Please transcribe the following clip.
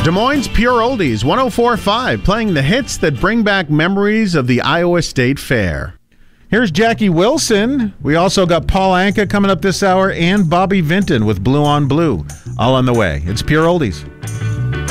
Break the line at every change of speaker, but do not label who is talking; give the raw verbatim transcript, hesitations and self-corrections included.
Des Moines Pure Oldies, one oh four point five, playing the hits that bring back memories of the Iowa State Fair. Here's Jackie Wilson. We also got Paul Anka coming up this hour and Bobby Vinton with Blue on Blue. All on the way. It's Pure Oldies.